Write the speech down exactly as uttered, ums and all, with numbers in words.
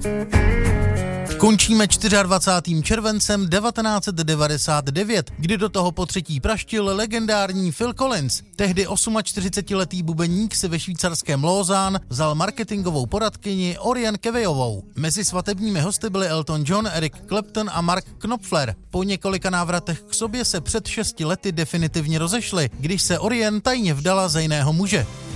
Končíme dvacátým čtvrtým červencem devatenáct set devadesát devět, kdy do toho po třetí praštil legendární Phil Collins. Tehdy čtyřicetiosmiletý bubeník si ve švýcarském Lausanne vzal marketingovou poradkyni Orion Kevejovou. Mezi svatebními hosty byli Elton John, Eric Clapton a Mark Knopfler. Po několika návratech k sobě se před šesti lety definitivně rozešli, když se Orion tajně vdala za jiného muže.